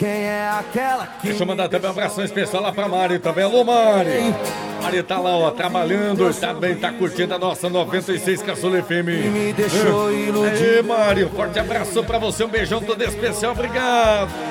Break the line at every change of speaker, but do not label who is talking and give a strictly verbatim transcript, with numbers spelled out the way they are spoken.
Quem é aquela que...
Deixa eu mandar também um abração especial lá pra Mari também. Alô, Mari! Mari tá lá, ó, trabalhando, também tá curtindo a nossa noventa e seis Caçula F M.
me deixou iludido.
Aí, Mari, um forte abraço pra você, um beijão todo especial, obrigado!